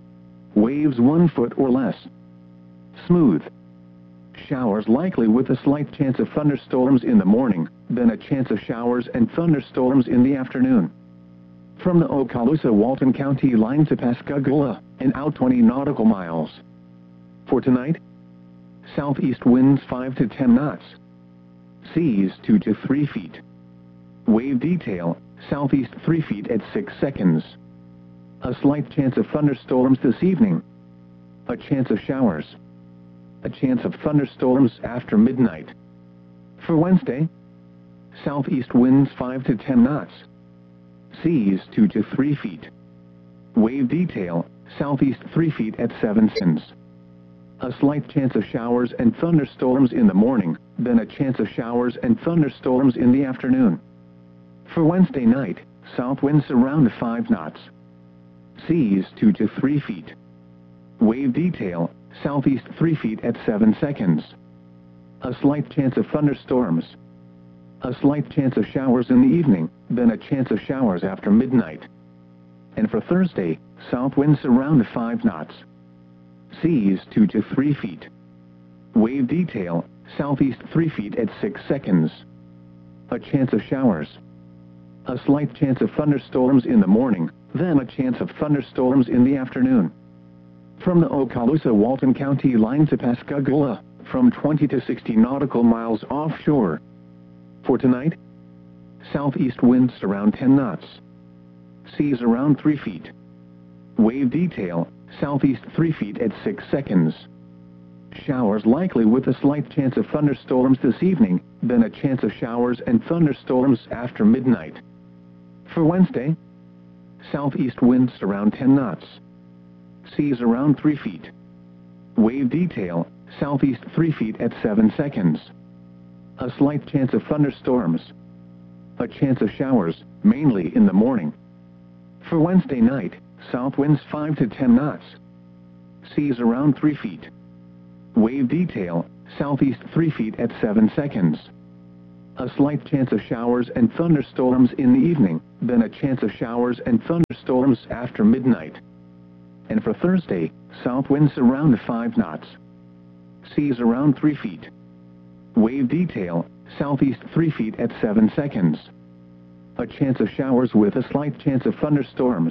S1: Waves one foot or less. Smooth. Showers likely with a slight chance of thunderstorms in the morning, then a chance of showers and thunderstorms in the afternoon. From the Okaloosa-Walton County line to Pascagoula, and out twenty nautical miles. For tonight, southeast winds five to ten knots. Seas two to three feet. Wave detail, southeast three feet at six seconds. A slight chance of thunderstorms this evening. A chance of showers. A chance of thunderstorms after midnight. For Wednesday, southeast winds five to ten knots. Seas two to three feet. Wave detail, southeast three feet at seven seconds. A slight chance of showers and thunderstorms in the morning, then a chance of showers and thunderstorms in the afternoon. For Wednesday night, south winds around five knots. Seas two to three feet. Wave detail, southeast three feet at seven seconds. A slight chance of thunderstorms. A slight chance of showers in the evening, then a chance of showers after midnight. And for Thursday, south winds around five knots. Seas two to three feet. Wave detail, southeast three feet at six seconds. A chance of showers. A slight chance of thunderstorms in the morning, then a chance of thunderstorms in the afternoon. From the Okaloosa-Walton County line to Pascagoula, from twenty to sixty nautical miles offshore. For tonight, southeast winds around ten knots. Seas around three feet. Wave detail, southeast three feet at six seconds. Showers likely with a slight chance of thunderstorms this evening, then a chance of showers and thunderstorms after midnight. For Wednesday, southeast winds around ten knots. Seas around three feet. Wave detail, southeast three feet at seven seconds. A slight chance of thunderstorms. A chance of showers, mainly in the morning. For Wednesday night, south winds five to ten knots. Seas around three feet. Wave detail, southeast three feet at seven seconds. A slight chance of showers and thunderstorms in the evening, then a chance of showers and thunderstorms after midnight. And for Thursday, south winds around five knots. Seas around three feet. Wave detail, southeast three feet at seven seconds. A chance of showers with a slight chance of thunderstorms.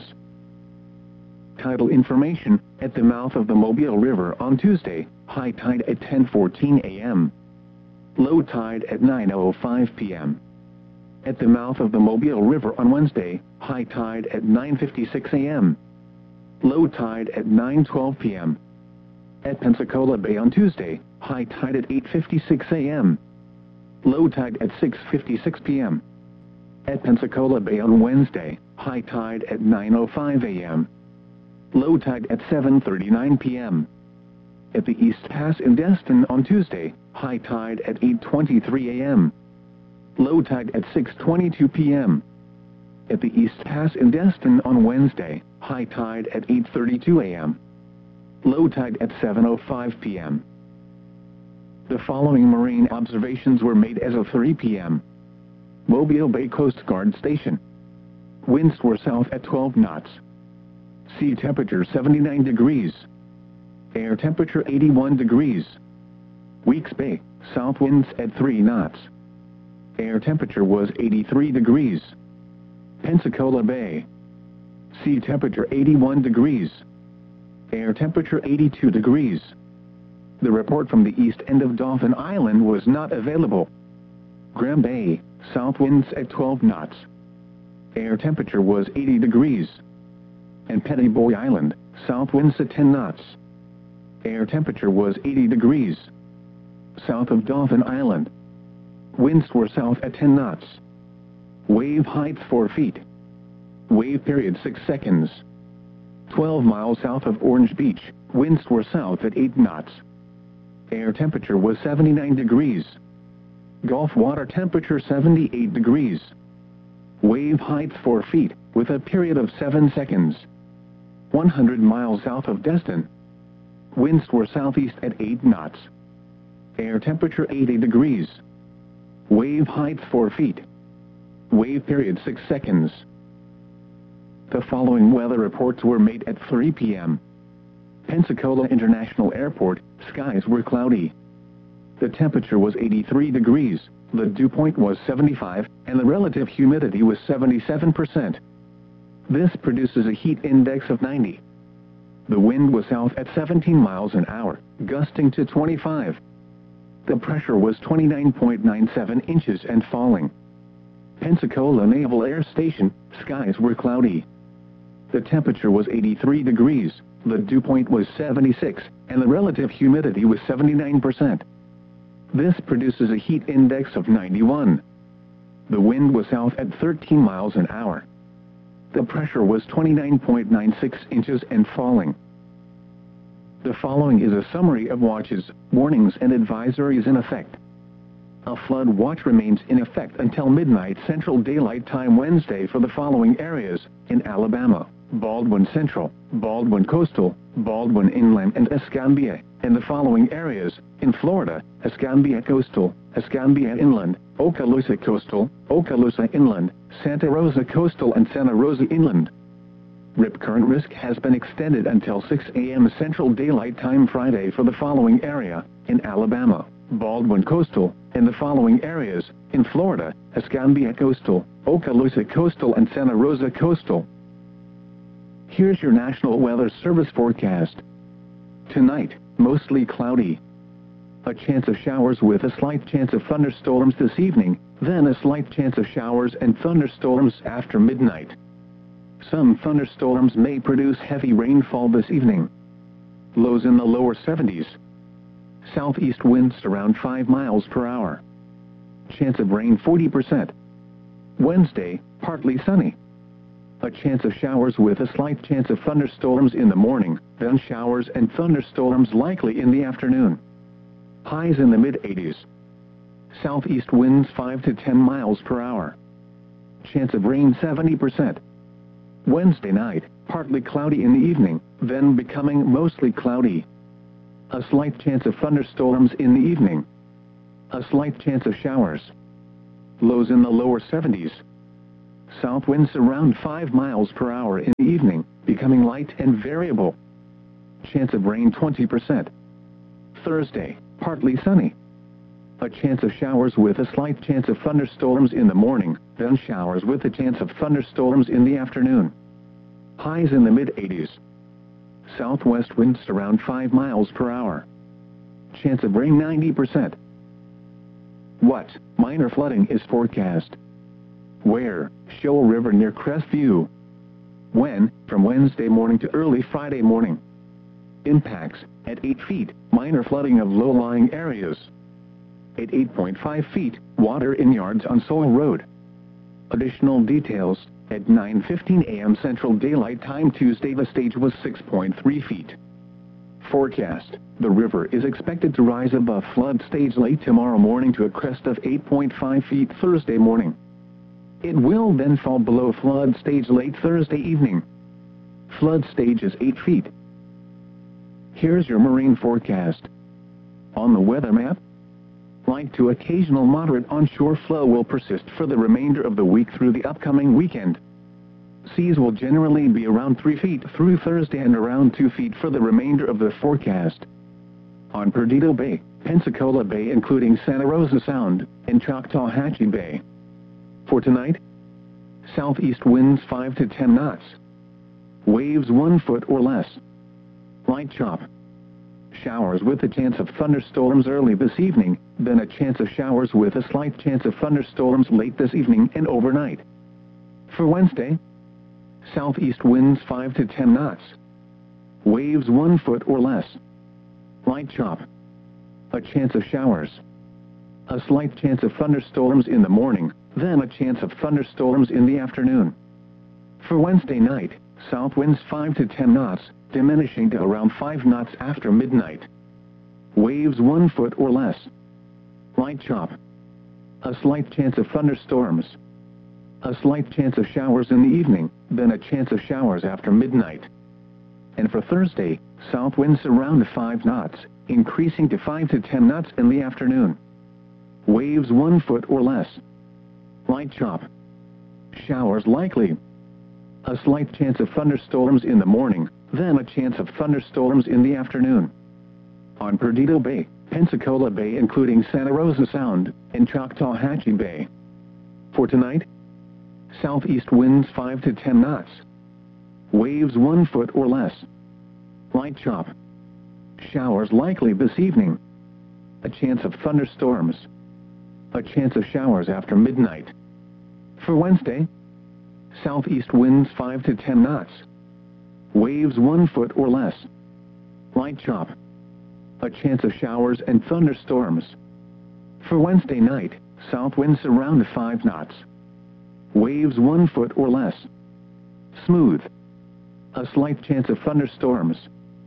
S1: Tidal information, at the mouth of the Mobile River on Tuesday, high tide at ten fourteen a m Low tide at nine oh five p m At the mouth of the Mobile River on Wednesday, high tide at nine fifty-six a m Low tide at nine twelve p m At Pensacola Bay on Tuesday, high tide at eight fifty-six a m Low tide at six fifty-six p m At Pensacola Bay on Wednesday, high tide at nine oh five a m Low tide at seven thirty-nine p m At the East Pass in Destin on Tuesday, high tide at eight twenty-three a m Low tide at six twenty-two p m At the East Pass in Destin on Wednesday, high tide at eight thirty-two a m Low tide at seven oh five p m The following marine observations were made as of three p m Mobile Bay Coast Guard Station. Winds were south at twelve knots. Sea temperature seventy-nine degrees. Air temperature eighty-one degrees. Weeks Bay, south winds at three knots. Air temperature was eighty-three degrees. Pensacola Bay. Sea temperature eighty-one degrees. Air temperature eighty-two degrees. The report from the east end of Dauphin Island was not available. Graham Bay, south winds at twelve knots. Air temperature was eighty degrees. And Petty Boy Island, south winds at ten knots. Air temperature was eighty degrees. South of Dauphin Island. Winds were south at ten knots. Wave height four feet. Wave period six seconds. twelve miles south of Orange Beach, winds were south at eight knots. Air temperature was seventy-nine degrees. Gulf water temperature seventy-eight degrees. Wave height four feet, with a period of seven seconds. one hundred miles south of Destin. Winds were southeast at eight knots. Air temperature eighty degrees. Wave height four feet. Wave period six seconds. The following weather reports were made at three p m Pensacola International Airport, skies were cloudy. The temperature was eighty-three degrees, the dew point was seventy-five, and the relative humidity was seventy-seven percent. This produces a heat index of ninety. The wind was south at seventeen miles an hour, gusting to twenty-five. The pressure was twenty-nine point nine seven inches and falling. Pensacola Naval Air Station, skies were cloudy. The temperature was eighty-three degrees, the dew point was seventy-six, and the relative humidity was seventy-nine percent. This produces a heat index of ninety-one. The wind was south at thirteen miles an hour. The pressure was twenty-nine point nine six inches and falling. The following is a summary of watches, warnings and advisories in effect. A flood watch remains in effect until midnight Central Daylight Time Wednesday for the following areas: in Alabama, Baldwin Central, Baldwin Coastal, Baldwin Inland and Escambia, and the following areas: in Florida, Escambia Coastal, Escambia Inland, Okaloosa Coastal, Okaloosa Inland, Santa Rosa Coastal and Santa Rosa Inland. Rip current risk has been extended until six a m Central Daylight Time Friday for the following area: in Alabama, Baldwin Coastal, and the following areas: in Florida, Escambia Coastal, Okaloosa Coastal and Santa Rosa Coastal. Here's your National Weather Service forecast. Tonight, mostly cloudy. A chance of showers with a slight chance of thunderstorms this evening, then a slight chance of showers and thunderstorms after midnight. Some thunderstorms may produce heavy rainfall this evening. Lows in the lower seventies. Southeast winds around five miles per hour. Chance of rain forty percent. Wednesday, partly sunny. A chance of showers with a slight chance of thunderstorms in the morning, then showers and thunderstorms likely in the afternoon. Highs in the mid eighties. Southeast winds five to ten miles per hour. Chance of rain seventy percent. Wednesday night, partly cloudy in the evening, then becoming mostly cloudy. A slight chance of thunderstorms in the evening. A slight chance of showers. lows in the lower seventies. South winds around five miles per hour in the evening, becoming light and variable. Chance of rain twenty percent. Thursday, partly sunny. A chance of showers with a slight chance of thunderstorms in the morning, then showers with a chance of thunderstorms in the afternoon. Highs in the mid eighties. Southwest winds around five miles per hour. Chance of rain ninety percent. What? Minor flooding is forecast. Where? Shoal River near Crestview. When? From Wednesday morning to early Friday morning. Impacts: at eight feet, minor flooding of low-lying areas. At eight point five feet, water in yards on Soil Road. Additional details: at nine fifteen a m Central Daylight Time Tuesday the stage was six point three feet. Forecast: the river is expected to rise above flood stage late tomorrow morning to a crest of eight point five feet Thursday morning. It will then fall below flood stage late Thursday evening. Flood stage is eight feet. Here's your marine forecast. On the weather map, light to occasional moderate onshore flow will persist for the remainder of the week through the upcoming weekend. Seas will generally be around three feet through Thursday and around two feet for the remainder of the forecast. On Perdido Bay, Pensacola Bay including Santa Rosa Sound, and Choctawhatchee Bay. For tonight, southeast winds five to ten knots. Waves one foot or less. Light chop. Showers with a chance of thunderstorms early this evening, then a chance of showers with a slight chance of thunderstorms late this evening and overnight. For Wednesday, southeast winds five to ten knots. Waves one foot or less. Light chop. A chance of showers. A slight chance of thunderstorms in the morning, then a chance of thunderstorms in the afternoon. For Wednesday night, south winds five to ten knots, diminishing to around five knots after midnight. Waves one foot or less. Light chop. A slight chance of thunderstorms. A slight chance of showers in the evening, then a chance of showers after midnight. And for Thursday, south winds around five knots, increasing to five to ten knots in the afternoon. Waves one foot or less. Light chop. Showers likely. A slight chance of thunderstorms in the morning, then a chance of thunderstorms in the afternoon. On Perdido Bay, Pensacola Bay including Santa Rosa Sound, and Choctawhatchee Bay. For tonight, southeast winds five to ten knots. Waves one foot or less. Light chop. Showers likely this evening. A chance of thunderstorms. A chance of showers after midnight. For Wednesday, southeast winds five to ten knots. Waves one foot or less. Light chop. A chance of showers and thunderstorms. For Wednesday night, south winds around five knots. Waves one foot or less. Smooth. A slight chance of thunderstorms.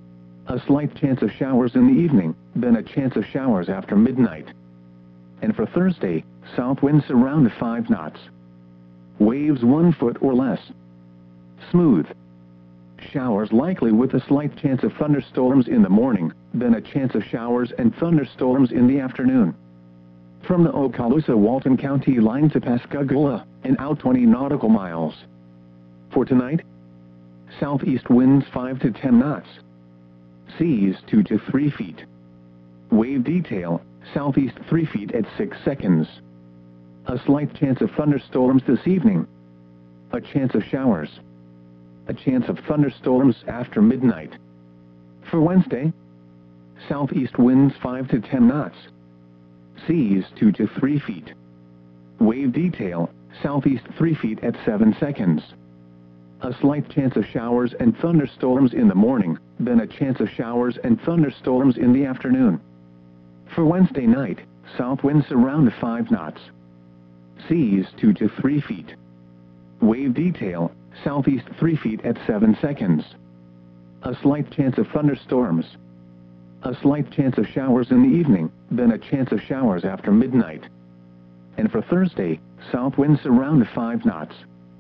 S1: A slight chance of showers in the evening, then a chance of showers after midnight. And for Thursday, south winds around five knots. Waves one foot or less. Smooth. Showers likely with a slight chance of thunderstorms in the morning, then a chance of showers and thunderstorms in the afternoon. From the Okaloosa-Walton County line to Pascagoula, and out twenty nautical miles. For tonight, southeast winds five to ten knots. Seas two to three feet. Wave detail, southeast three feet at six seconds. A slight chance of thunderstorms this evening. A chance of showers. A chance of thunderstorms after midnight. For Wednesday, southeast winds five to ten knots. Seas two to three feet. Wave detail, southeast three feet at seven seconds. A slight chance of showers and thunderstorms in the morning, then a chance of showers and thunderstorms in the afternoon. For Wednesday night, south winds around five knots. Seas two to three feet. Wave detail, southeast three feet at seven seconds. A slight chance of thunderstorms. A slight chance of showers in the evening, then a chance of showers after midnight. And for Thursday, south winds around five knots.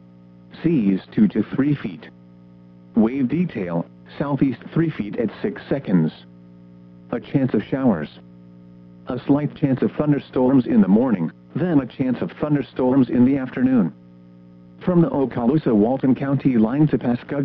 S1: Seas two to three feet. Wave detail, southeast three feet at six seconds. A chance of showers. A slight chance of thunderstorms in the morning, then a chance of thunderstorms in the afternoon. From the Okaloosa-Walton County line to Pascagoula,